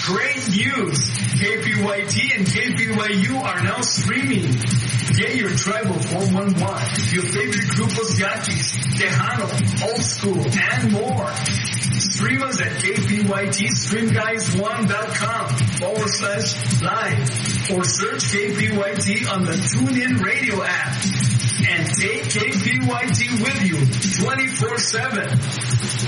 Great news! KPYT and KPYU are now streaming. Get your Tribal 411, your favorite Grupos Yaquis, Tejano, Old School, and more. Stream us at KPYTStreamguys1.com/live or search KPYT on the TuneIn Radio app. And take KPYT with you 24/7.